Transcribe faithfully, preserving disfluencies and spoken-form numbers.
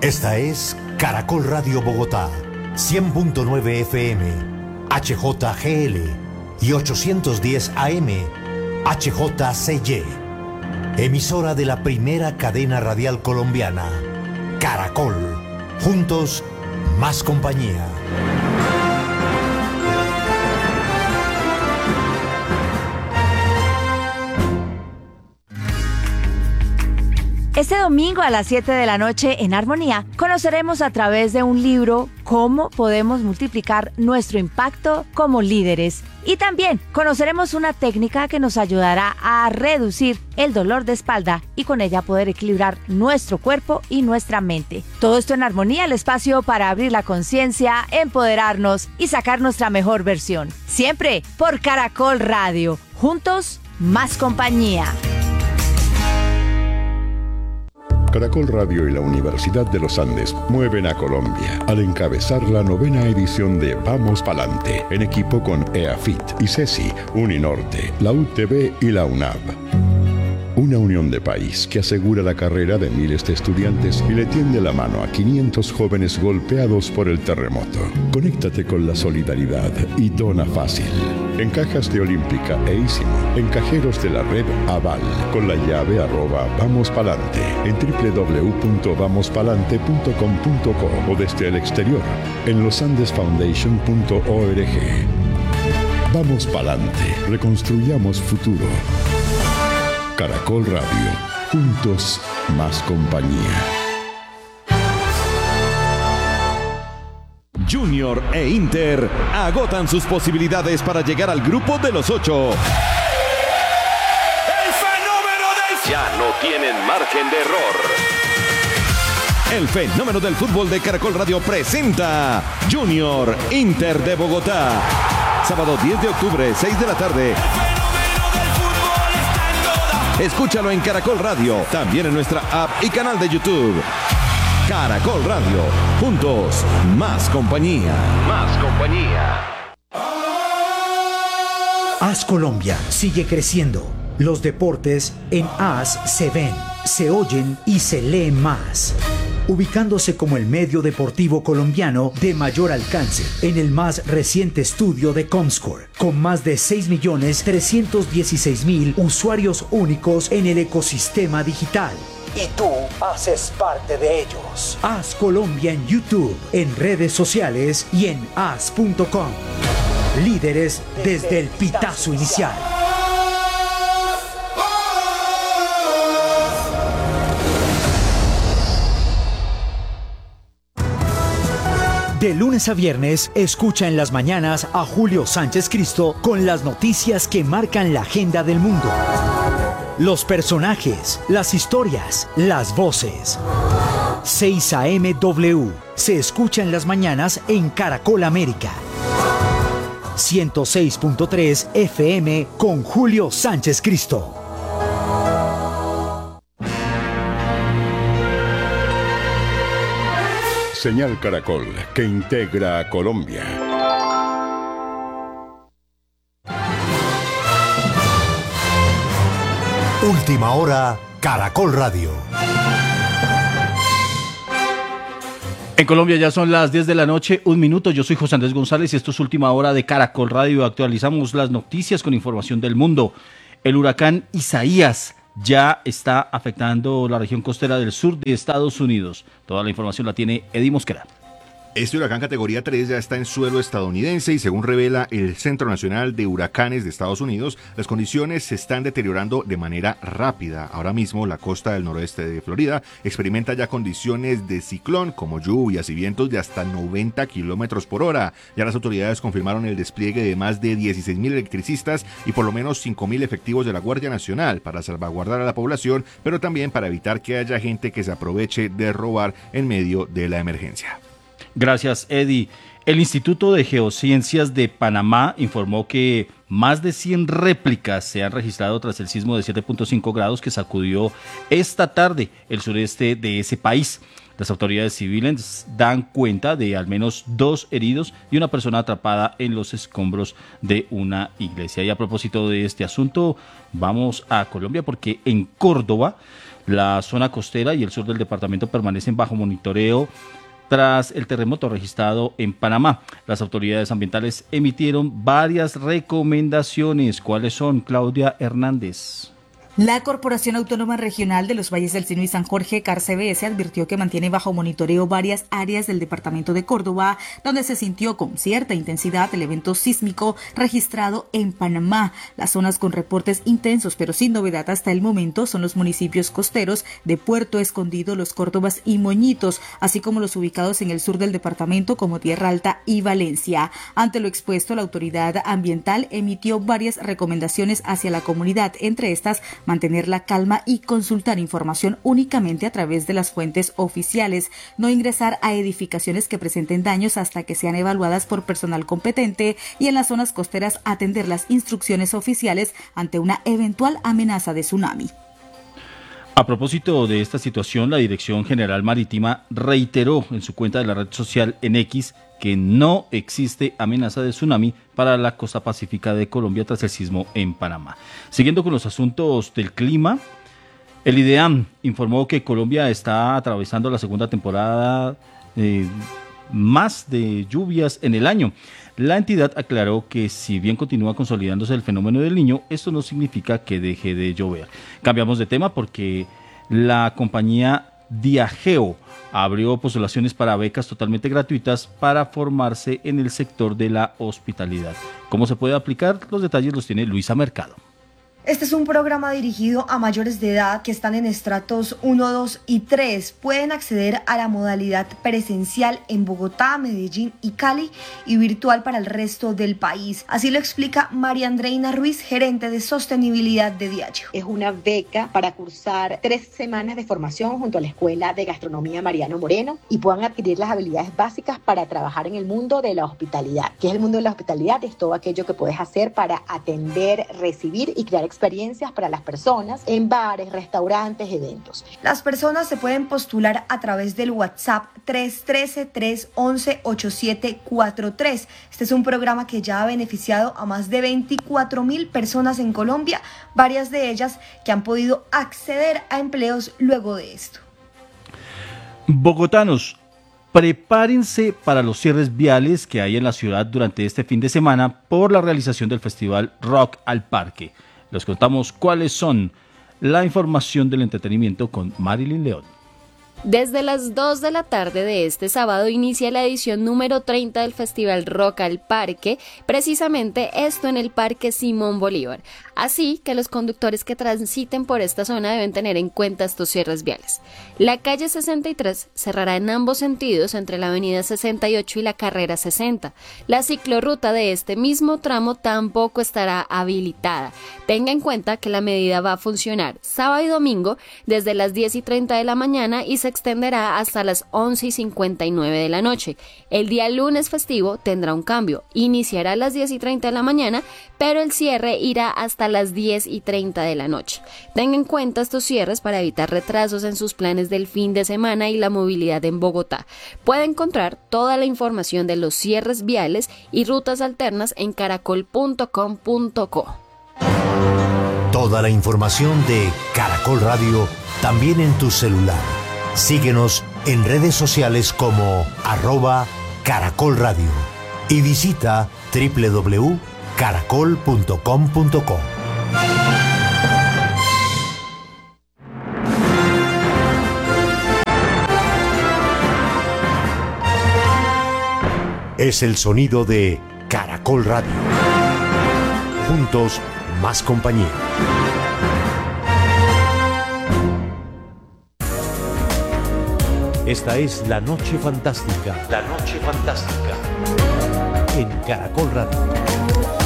Esta es Caracol Radio Bogotá, cien punto nueve F M, H J G L y ochocientos diez A M, H J C Y. Emisora de la primera cadena radial colombiana, Caracol. Juntos, más compañía. Este domingo a las siete de la noche en Armonía conoceremos a través de un libro cómo podemos multiplicar nuestro impacto como líderes. Y también conoceremos una técnica que nos ayudará a reducir el dolor de espalda y con ella poder equilibrar nuestro cuerpo y nuestra mente. Todo esto en Armonía, el espacio para abrir la conciencia, empoderarnos y sacar nuestra mejor versión. Siempre por Caracol Radio. Juntos, más compañía. Caracol Radio y la Universidad de los Andes mueven a Colombia al encabezar la novena edición de Vamos Palante, en equipo con EAFIT, ICESI, Uninorte, la U T B y la UNAV. Una unión de país que asegura la carrera de miles de estudiantes y le tiende la mano a quinientos jóvenes golpeados por el terremoto. Conéctate con la solidaridad y dona fácil. En cajas de Olímpica e Ísimo, en cajeros de la red Aval, con la llave arroba Vamos Palante, en doble u doble u doble u punto vamos palante punto com punto co o desde el exterior, en los andes foundation punto org. Vamos Palante, reconstruyamos futuro. Caracol Radio, juntos, más compañía. Junior e Inter agotan sus posibilidades para llegar al grupo de los ocho. ¡El fenómeno del... Ya no tienen margen de error! El fenómeno del fútbol de Caracol Radio presenta Junior Inter de Bogotá. Sábado diez de octubre, seis de la tarde. Escúchalo en Caracol Radio, también en nuestra app y canal de YouTube. Caracol Radio, juntos, más compañía. Más compañía. AS Colombia sigue creciendo. Los deportes en AS se ven, se oyen y se leen más. Ubicándose como el medio deportivo colombiano de mayor alcance en el más reciente estudio de Comscore, con más de seis millones trescientos dieciséis mil usuarios únicos en el ecosistema digital. Y tú haces parte de ellos. AS Colombia en YouTube, en redes sociales y en as punto com. Líderes desde el pitazo inicial. De lunes a viernes, escucha en las mañanas a Julio Sánchez Cristo con las noticias que marcan la agenda del mundo. Los personajes, las historias, las voces. seis A M W se escucha en las mañanas en Caracol América. ciento seis punto tres F M con Julio Sánchez Cristo. Señal Caracol, que integra a Colombia. Última hora, Caracol Radio. En Colombia ya son las diez de la noche, un minuto. Yo soy José Andrés González y esto es Última Hora de Caracol Radio. Actualizamos las noticias con información del mundo. El huracán Isaías ya está afectando la región costera del sur de Estados Unidos. Toda la información la tiene Eddie Mosquera. Este huracán categoría tres ya está en suelo estadounidense y según revela el Centro Nacional de Huracanes de Estados Unidos, las condiciones se están deteriorando de manera rápida. Ahora mismo la costa del noroeste de Florida experimenta ya condiciones de ciclón como lluvias y vientos de hasta noventa kilómetros por hora. Ya las autoridades confirmaron el despliegue de más de dieciséis mil electricistas y por lo menos cinco mil efectivos de la Guardia Nacional para salvaguardar a la población, pero también para evitar que haya gente que se aproveche de robar en medio de la emergencia. Gracias, Eddie. El Instituto de Geociencias de Panamá informó que más de cien réplicas se han registrado tras el sismo de siete punto cinco grados que sacudió esta tarde el sureste de ese país. Las autoridades civiles dan cuenta de al menos dos heridos y una persona atrapada en los escombros de una iglesia. Y a propósito de este asunto, vamos a Colombia porque en Córdoba La zona costera y el sur del departamento permanecen bajo monitoreo tras el terremoto registrado en Panamá. Las autoridades ambientales emitieron varias recomendaciones. ¿Cuáles son, Claudia Hernández? La Corporación Autónoma Regional de los Valles del Sinu y San Jorge, CARCBS, advirtió que mantiene bajo monitoreo varias áreas del departamento de Córdoba, donde se sintió con cierta intensidad el evento sísmico registrado en Panamá. Las zonas con reportes intensos, pero sin novedad hasta el momento, son los municipios costeros de Puerto Escondido, Los Córdobas y Moñitos, así como los ubicados en el sur del departamento como Tierra Alta y Valencia. Ante lo expuesto, la autoridad ambiental emitió varias recomendaciones hacia la comunidad, entre estas, mantener la calma y consultar información únicamente a través de las fuentes oficiales, no ingresar a edificaciones que presenten daños hasta que sean evaluadas por personal competente y en las zonas costeras atender las instrucciones oficiales ante una eventual amenaza de tsunami. A propósito de esta situación, la Dirección General Marítima reiteró en su cuenta de la red social en X que no existe amenaza de tsunami para la costa pacífica de Colombia tras el sismo en Panamá. Siguiendo con los asuntos del clima, el IDEAM informó que Colombia está atravesando la segunda temporada eh, más de lluvias en el año. La entidad aclaró que si bien continúa consolidándose el fenómeno del Niño, esto no significa que deje de llover. Cambiamos de tema porque la compañía Diageo abrió postulaciones para becas totalmente gratuitas para formarse en el sector de la hospitalidad. ¿Cómo se puede aplicar? Los detalles los tiene Luisa Mercado. Este es un programa dirigido a mayores de edad que están en estratos uno, dos y tres. Pueden acceder a la modalidad presencial en Bogotá, Medellín y Cali y virtual para el resto del país. Así lo explica María Andreina Ruiz, gerente de sostenibilidad de Diageo. Es una beca para cursar tres semanas de formación junto a la Escuela de Gastronomía Mariano Moreno y puedan adquirir las habilidades básicas para trabajar en el mundo de la hospitalidad. ¿Qué es el mundo de la hospitalidad? Es todo aquello que puedes hacer para atender, recibir y crear experiencias para las personas en bares, restaurantes, eventos. Las personas se pueden postular a través del WhatsApp tres uno tres, tres uno uno, ocho siete cuatro tres. Este es un programa que ya ha beneficiado a más de veinticuatro mil personas en Colombia, varias de ellas que han podido acceder a empleos luego de esto. Bogotanos, prepárense para los cierres viales que hay en la ciudad durante este fin de semana por la realización del festival Rock al Parque. Les contamos cuáles son. La información del entretenimiento con Marilyn León. Desde las dos de la tarde de este sábado inicia la edición número treinta del Festival Rock al Parque, precisamente esto en el Parque Simón Bolívar. Así que los conductores que transiten por esta zona deben tener en cuenta estos cierres viales. La calle sesenta y tres cerrará en ambos sentidos entre la avenida sesenta y ocho y la carrera sesenta. La ciclorruta de este mismo tramo tampoco estará habilitada. Tenga en cuenta que la medida va a funcionar sábado y domingo desde las diez y treinta de la mañana y se extenderá hasta las once y cincuenta y nueve de la noche. El día lunes festivo tendrá un cambio. Iniciará a las diez y treinta de la mañana, pero el cierre irá hasta las diez y treinta de la noche. Tenga en cuenta estos cierres para evitar retrasos en sus planes del fin de semana y la movilidad en Bogotá. Puede encontrar toda la información de los cierres viales y rutas alternas en caracol punto com punto co. Toda la información de Caracol Radio también en tu celular. Síguenos en redes sociales como arroba Caracol Radio y visita doble u doble u doble u punto caracol punto com punto co. Es el sonido de Caracol Radio. Juntos, más compañía. Esta es La Noche Fantástica. La Noche Fantástica. En Caracol Radio.